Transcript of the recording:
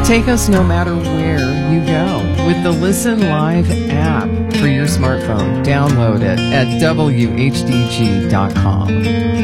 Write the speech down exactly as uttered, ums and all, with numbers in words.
Take us no matter where you go with the Listen Live app for your smartphone. Download it at W H D G dot com.